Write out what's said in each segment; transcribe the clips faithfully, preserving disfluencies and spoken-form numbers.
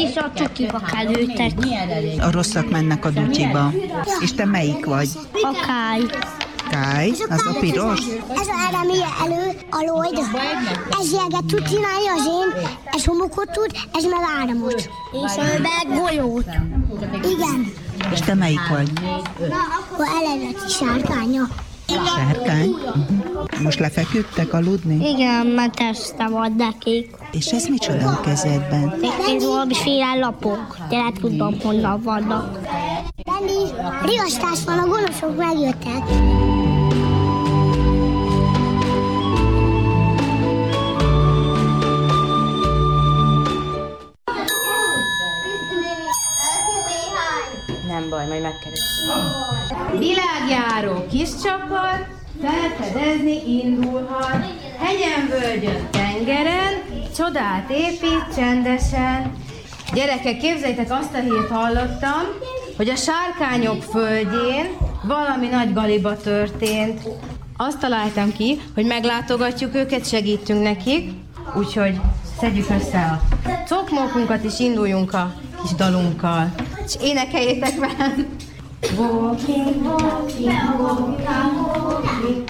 is a csokiba kerültek. A rosszak mennek a dutyiba. És te melyik vagy? A kály. Kály? Az a piros? Ez a elemie elő, a lojd. Ez jeget tud csinálni az én, ez homokot tud, ez meg áramot. És ő meg golyót. Igen. És te melyik vagy? A elemeti sárkánya. Sárkány? Uh-huh. Most lefeküdtek aludni? Igen, mert este van nekik. És ez micsoda a kezedben? Ez valamiféle lapok, de nem tudom, honnan vannak. Lenni, riasztás van, a gonoszok megjöttek. Nem baj, majd megkeresem. Világjáró kis csapat, felfedezni indulhat. Hegyen, völgyön, tengeren, csodát épít csendesen. Gyerekek, képzeljétek, azt a hírt hallottam, hogy a sárkányok földjén valami nagy galiba történt. Azt találtam ki, hogy meglátogatjuk őket, segítünk nekik, úgyhogy szedjük össze a cokmókunkat és induljunk a kis dalunkkal. És énekeljétek velem! Walking, walking, walking, walking,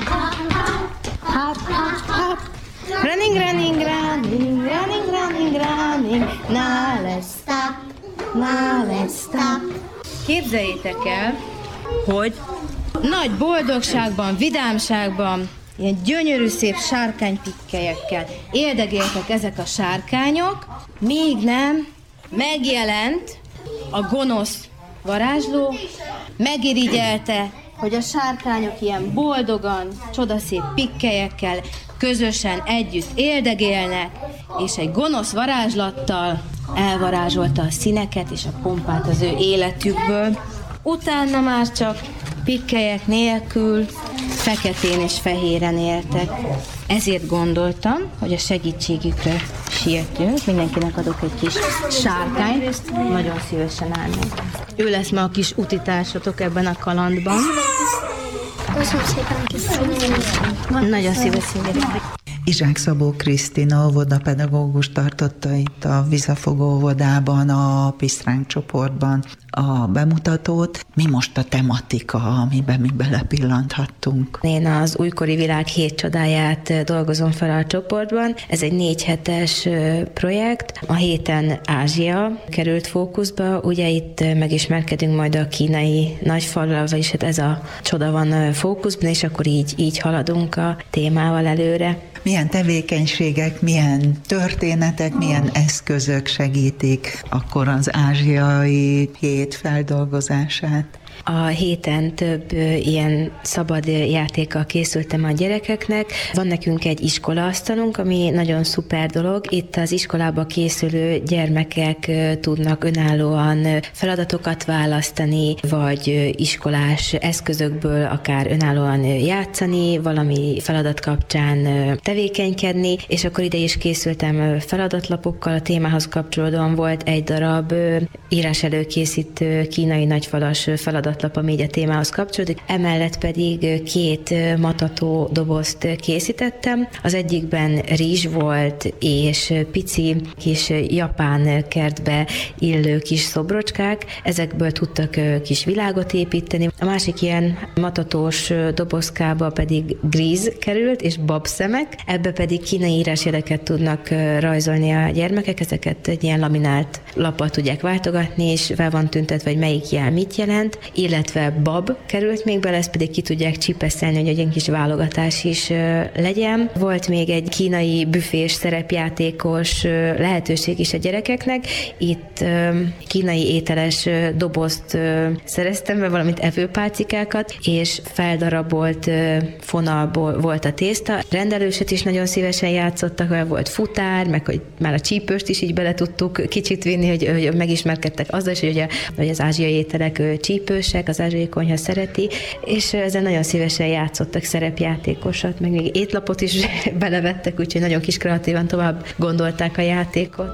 hop, hop, hop. Running, running, running, running, running, running, now let's stop, now let's stop. Képzeljétek el, hogy nagy boldogságban, vidámságban, ilyen gyönyörű szép sárkánypikkelyekkel éldegéltek ezek a sárkányok, míg nem megjelent a gonosz varázsló, megirigyelte, hogy a sárkányok ilyen boldogan, csodaszép pikkelyekkel közösen együtt éldegélnek, és egy gonosz varázslattal elvarázsolta a színeket és a pompát az ő életükből. Utána már csak pikkelyek nélkül, feketén és fehéren éltek. Ezért gondoltam, hogy a segítségükre sietünk. Mindenkinek adok egy kis sárkányt, nagyon szívesen állnék. Ő lesz ma a kis utitársatok ebben a kalandban. Köszönöm szépen, kis Nagyon szívesen. Izsák Szabó Krisztina óvodapedagógus tartotta itt a Visszafogó óvodában, a Pisztránk csoportban a bemutatót. Mi most a tematika, amiben mi belepillanthattunk? Én az újkori világ hét csodáját dolgozom fel a csoportban. Ez egy négy hetes projekt. A héten Ázsia került fókuszba. Ugye itt megismerkedünk majd a kínai nagyfallal, vagyis hát ez a csoda van fókuszban, és akkor így, így haladunk a témával előre. Milyen tevékenységek, milyen történetek, milyen eszközök segítik akkor az ázsiai hét feldolgozását? A héten több ilyen szabad játékkal készültem a gyerekeknek. Van nekünk egy iskolaasztalunk, ami nagyon szuper dolog. Itt az iskolába készülő gyermekek tudnak önállóan feladatokat választani, vagy iskolás eszközökből akár önállóan játszani, valami feladat kapcsán tevékenykedni, és akkor ide is készültem feladatlapokkal. A témához kapcsolódóan volt egy darab írás előkészítő kínai nagyfalas feladat, ami így a témához kapcsolódik. Emellett pedig két matató dobozt készítettem. Az egyikben rizs volt, és pici kis japán kertbe illő kis szobrocskák. Ezekből tudtak kis világot építeni. A másik ilyen matatós dobozkába pedig gríz került, és babszemek. Ebbe pedig kínai írásjeleket tudnak rajzolni a gyermekek. Ezeket egy ilyen laminált lappal tudják váltogatni, és fel van tüntetve, hogy melyik jel mit jelent, illetve bab került még bele, ezt pedig ki tudják csipeszelni, hogy egy kis válogatás is legyen. Volt még egy kínai büfés szerepjátékos lehetőség is a gyerekeknek. Itt kínai ételes dobozt szereztem be, valamint evőpálcikákat, és feldarabolt fonalból volt a tészta. Rendelőset is nagyon szívesen játszottak, mert volt futár, meg hogy már a csípőst is így bele tudtuk kicsit vinni, hogy, hogy megismerkedtek azzal is, hogy, a, hogy az ázsiai ételek csípősek, az ázsiai konyha szereti, és ezzel nagyon szívesen játszottak szerepjátékosat, meg még étlapot is belevettek, úgyhogy nagyon kis kreatívan tovább gondolták a játékot.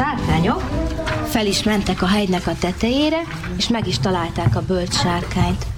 Sárkányok fel is mentek a hegynek a tetejére, és meg is találták a bölcs sárkányt.